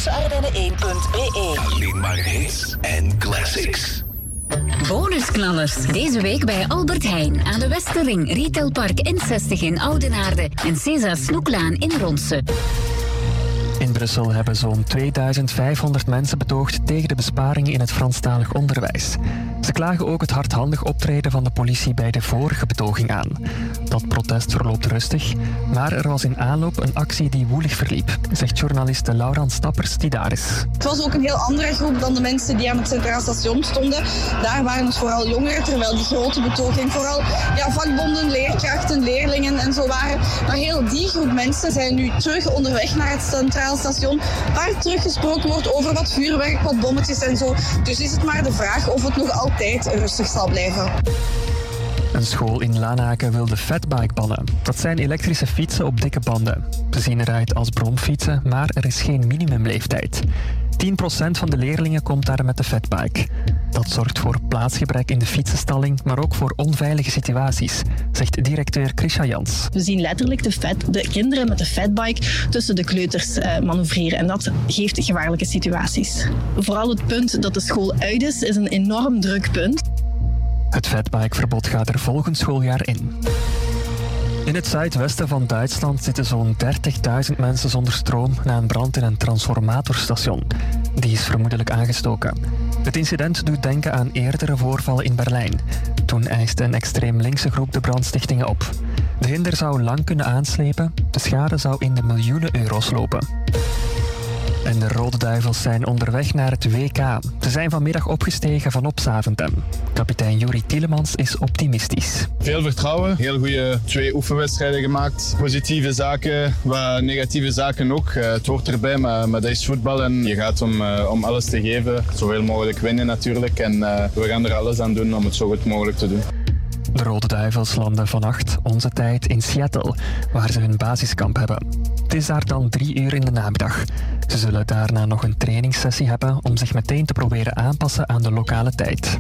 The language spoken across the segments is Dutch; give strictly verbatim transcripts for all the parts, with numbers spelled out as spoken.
Ardennen één punt b e. Alleen maar hits en classics. Bonusknallers. Deze week bij Albert Heijn aan de Westerring, Retailpark N zestig in Oudenaarde en César Snoeklaan in Ronse. In Brussel hebben zo'n tweeduizend vijfhonderd mensen betoogd tegen de besparingen in het Franstalig onderwijs. Ze klagen ook het hardhandig optreden van de politie bij de vorige betoging aan. Dat protest verloopt rustig, maar er was in aanloop een actie die woelig verliep, zegt journaliste Laurent Stappers die daar is. Het was ook een heel andere groep dan de mensen die aan het Centraal Station stonden. Daar waren het vooral jongeren, terwijl die grote betoging vooral ja, vakbonden, leerkrachten, leerlingen en zo waren. Maar heel die groep mensen zijn nu terug onderweg naar het Centraal Station, waar teruggesproken wordt over wat vuurwerk, wat bommetjes en zo. Dus is het maar de vraag of het nog altijd rustig zal blijven. Een school in Lanaken wil de fatbike bannen. Dat zijn elektrische fietsen op dikke banden. Ze zien eruit als bromfietsen, maar er is geen minimumleeftijd. tien procent van de leerlingen komt daar met de fatbike. Dat zorgt voor plaatsgebrek in de fietsenstalling, maar ook voor onveilige situaties, zegt directeur Krisha Jans. We zien letterlijk de, fat, de kinderen met de fatbike tussen de kleuters uh, manoeuvreren en dat geeft gevaarlijke situaties. Vooral het punt dat de school uit is, is een enorm druk punt. Het fatbikeverbod gaat er volgend schooljaar in. In het zuidwesten van Duitsland zitten zo'n dertigduizend mensen zonder stroom na een brand in een transformatorstation. Die is vermoedelijk aangestoken. Het incident doet denken aan eerdere voorvallen in Berlijn. Toen eiste een extreem linkse groep de brandstichtingen op. De hinder zou lang kunnen aanslepen. De schade zou in de miljoenen euro's lopen. En de Rode Duivels zijn onderweg naar het W K. Ze zijn vanmiddag opgestegen vanop Zaventem. Kapitein Juri Tielemans is optimistisch. Veel vertrouwen, heel goede twee oefenwedstrijden gemaakt. Positieve zaken, wat negatieve zaken ook. Uh, het hoort erbij, maar, maar dat is voetbal en je gaat om, uh, om alles te geven. Zoveel mogelijk winnen natuurlijk en uh, we gaan er alles aan doen om het zo goed mogelijk te doen. De Rode Duivels landen vannacht, onze tijd, in Seattle, waar ze hun basiskamp hebben. Het is daar dan drie uur in de namiddag. Ze zullen daarna nog een trainingssessie hebben om zich meteen te proberen aanpassen aan de lokale tijd.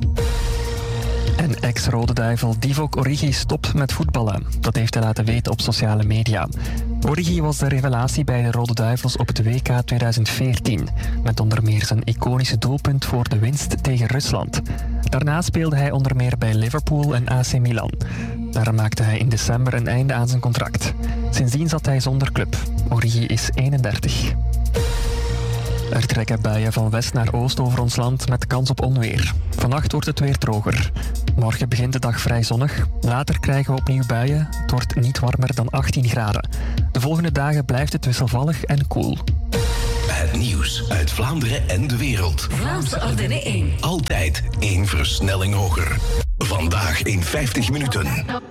En ex-Rode Duivel Divock Origi stopt met voetballen. Dat heeft hij laten weten op sociale media. Origi was de revelatie bij de Rode Duivels op het W K tweeduizend veertien. Met onder meer zijn iconische doelpunt voor de winst tegen Rusland. Daarna speelde hij onder meer bij Liverpool en A C Milan. Daar maakte hij in december een einde aan zijn contract. Sindsdien zat hij zonder club. Origi is eenendertig. Er trekken buien van west naar oost over ons land met kans op onweer. Vannacht wordt het weer droger. Morgen begint de dag vrij zonnig. Later krijgen we opnieuw buien. Het wordt niet warmer dan achttien graden. De volgende dagen blijft het wisselvallig en koel. Het nieuws uit Vlaanderen en de wereld. Vlaamse Ardennen één. Altijd één versnelling hoger. Vandaag in vijftig minuten.